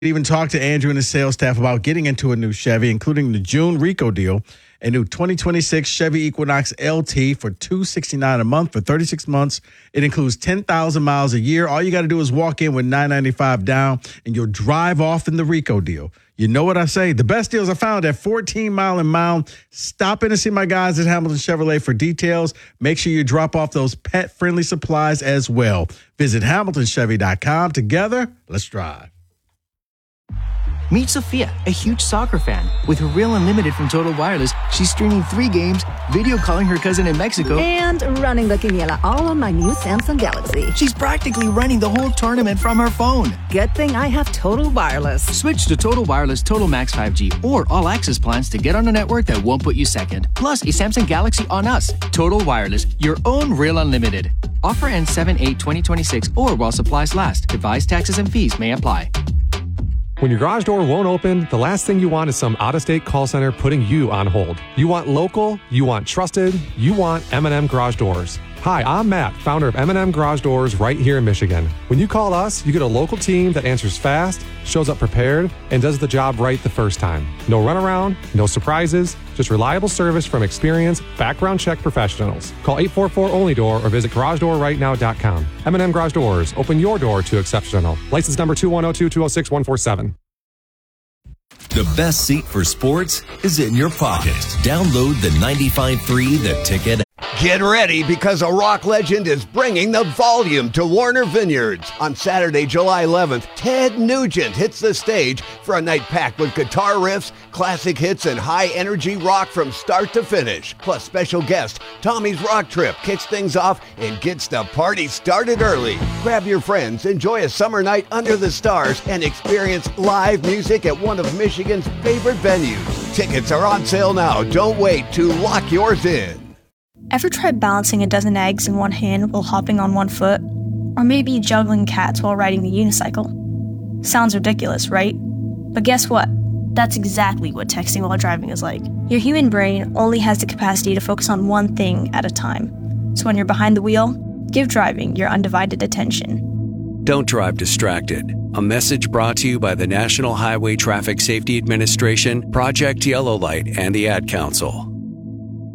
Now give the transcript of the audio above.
Even talked to Andrew and his sales staff about getting into a new Chevy, including the June Rico deal, a new 2026 Chevy Equinox LT for $269 a month for 36 months. It includes 10,000 miles a year. All you got to do is walk in with $995 down, and you'll drive off in the Rico deal. You know what I say? The best deals are found at 14 Mile and Mound. Stop in and see my guys at Hamilton Chevrolet for details. Make sure you drop off those pet-friendly supplies as well. Visit HamiltonChevy.com. Together, let's drive. Meet Sophia, a huge soccer fan. With her Real Unlimited from Total Wireless, she's streaming 3 games, video calling her cousin in Mexico, and running the quiniela all on my new Samsung Galaxy. She's practically running the whole tournament from her phone. Good thing I have Total Wireless. Switch to Total Wireless Total Max 5G or All Access plans to get on a network that won't put you second. Plus, a Samsung Galaxy on us. Total Wireless, your own Real Unlimited. Offer ends 7/8/2026 or while supplies last. Device taxes and fees may apply. When your garage door won't open, the last thing you want is some out-of-state call center putting you on hold. You want local, you want trusted, you want M&M Garage Doors. Hi, I'm Matt, founder of M&M Garage Doors right here in Michigan. When you call us, you get a local team that answers fast, shows up prepared, and does the job right the first time. No runaround, no surprises, just reliable service from experienced, background check professionals. Call 844-ONLY-DOOR or visit GarageDoorRightNow.com. M&M Garage Doors, open your door to exceptional. License number 2102206-147. The best seat for sports is in your pocket. Download the 95.3 The Ticket. Get ready because a rock legend is bringing the volume to Warner Vineyards. On Saturday, July 11th, Ted Nugent hits the stage for a night packed with guitar riffs, classic hits, and high-energy rock from start to finish. Plus, special guest Tommy's Rock Trip kicks things off and gets the party started early. Grab your friends, enjoy a summer night under the stars, and experience live music at one of Michigan's favorite venues. Tickets are on sale now. Don't wait to lock yours in. Ever tried balancing a dozen eggs in one hand while hopping on one foot? Or maybe juggling cats while riding a unicycle? Sounds ridiculous, right? But guess what? That's exactly what texting while driving is like. Your human brain only has the capacity to focus on one thing at a time. So when you're behind the wheel, give driving your undivided attention. Don't drive distracted. A message brought to you by the National Highway Traffic Safety Administration, Project Yellow Light, and the Ad Council.